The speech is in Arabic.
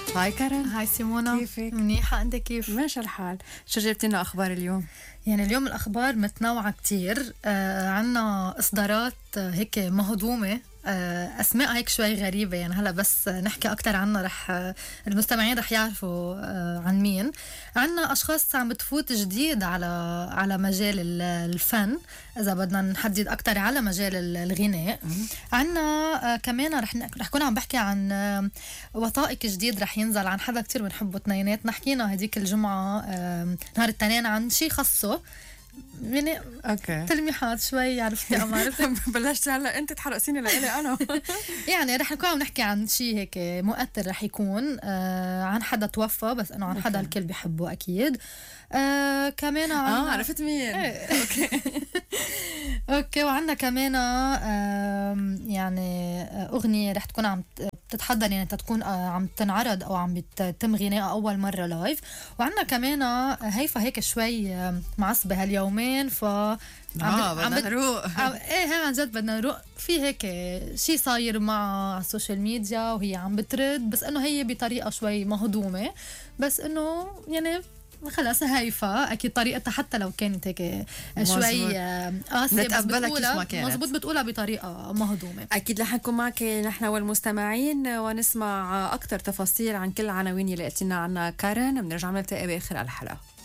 هاي كارن. هاي سيمونا. كيفك؟ منيحة، أنت كيف؟ ماشي الحال. شو جبت لنا أخبار اليوم؟ يعني اليوم الأخبار متنوعة كتير. عنا إصدارات هيك مهضومة، أسماء هيك شوي غريبة. يعني هلا بس نحكي أكتر عنها رح المستمعين رح يعرفوا عن مين. عنا أشخاص عم بتفوت جديد على مجال الفن، إذا بدنا نحدد أكتر على مجال الغناء. عنا كمان رح كون عم بحكي عن وثائق جديد رح ينزل عن حدا كتير بنحبه اثنيناتنا. حكينا هديك الجمعة نهار التنين عن شي خصه، يعني اوكي تلميحات شوي، عرفتي قمر. بلشت هلا انت تحرقسيني لإلي انا. يعني رح نكون عم نحكي عن شيء هيك مؤثر، رح يكون عن حدا توفى، بس انه عن حدا الكل بيحبه اكيد. كمان عرفت مين. اوكي. اوكي. وعندنا كمان يعني اغنيه رح تكون عم بتتحضر، يعني تكون عم تنعرض او عم بتتم غناءها اول مره لايف. وعندنا كمان هيفا هيك شوي معصبه هاليومين، ف بدنا نروق. ايه هي عن جد بدنا نروق. في هيك شيء صاير معها على السوشيال ميديا وهي عم بترد، بس انه هي بطريقه شوي مهضومه، بس انه يعني خلاص هايفة أكيد طريقتها، حتى لو كانت هيك شوي قاسية نتقبلها كيف ما كانت. مزبوط، بتقولها بطريقة مهضومة. أكيد رح نكون معك نحن والمستمعين ونسمع أكتر تفاصيل عن كل العناوين اللي قلتينا عنها كارن. بنرجع نلتقي بآخر الحلقة.